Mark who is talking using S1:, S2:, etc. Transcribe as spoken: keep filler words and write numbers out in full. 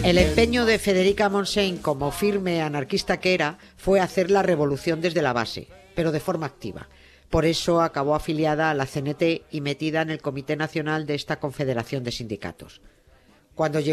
S1: El empeño de Federica Montseny, como firme anarquista que era, fue hacer la revolución desde la base, pero de forma activa. Por eso acabó afiliada a la C N T y metida en el Comité Nacional de esta confederación de sindicatos. Cuando llegó